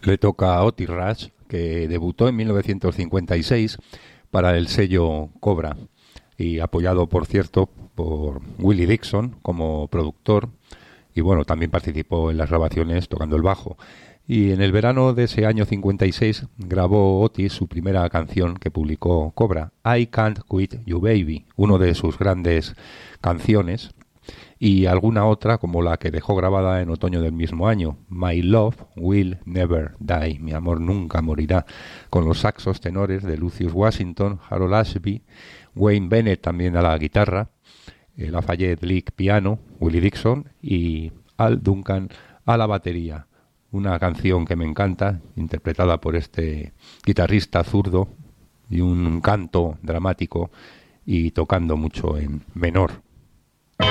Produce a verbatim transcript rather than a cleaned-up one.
Le toca a Otis Rush, que debutó en mil novecientos cincuenta y seis para el sello Cobra y apoyado, por cierto, por Willie Dixon como productor, y bueno, también participó en las grabaciones tocando el bajo. Y en el verano de ese año cincuenta y seis grabó Otis su primera canción que publicó Cobra, I Can't Quit You Baby, uno de sus grandes canciones, y alguna otra como la que dejó grabada en otoño del mismo año, My Love Will Never Die, mi amor nunca morirá, con los saxos tenores de Lucius Washington, Harold Ashby, Wayne Bennett también a la guitarra, eh, Lafayette Lick piano, Willie Dixon y Al Duncan a la batería. Una canción que me encanta, interpretada por este guitarrista zurdo y un canto dramático y tocando mucho en menor.